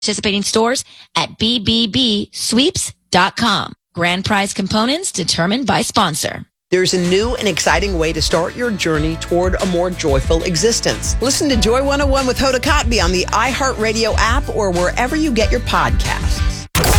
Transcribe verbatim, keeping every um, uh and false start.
Participating stores at b b b sweeps dot com. Grand prize components determined by sponsor. There's a new and exciting way to start your journey toward a more joyful existence. Listen to Joy one oh one with Hoda Kotb on the iHeartRadio app or wherever you get your podcasts.